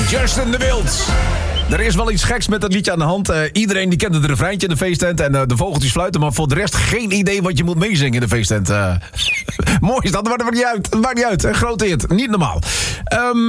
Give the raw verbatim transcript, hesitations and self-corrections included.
Justin de Wild. Er is wel iets geks met dat liedje aan de hand. Uh, iedereen die kent het refreintje in de feesttent en uh, de vogeltjes fluiten, maar voor de rest geen idee wat je moet meezingen in de feesttent. Uh, mooi is dat, maar dat maakt niet uit. Dat maakt niet uit. Een grote hit. Niet normaal. Um,